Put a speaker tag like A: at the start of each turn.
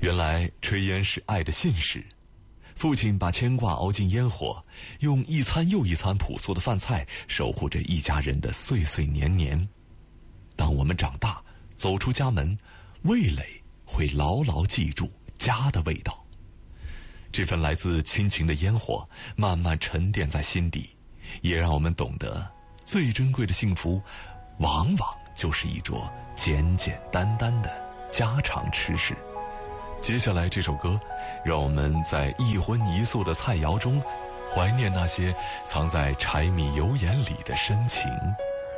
A: 原来炊烟是爱的信使，父亲把牵挂熬进烟火，用一餐又一餐朴素的饭菜守护着一家人的岁岁年年。当我们长大，走出家门，味蕾会牢牢记住家的味道。这份来自亲情的烟火慢慢沉淀在心底，也让我们懂得最珍贵的幸福往往就是一桌简简单单的家常吃食。接下来这首歌，让我们在一荤一素的菜肴中怀念那些藏在柴米油盐里的深情。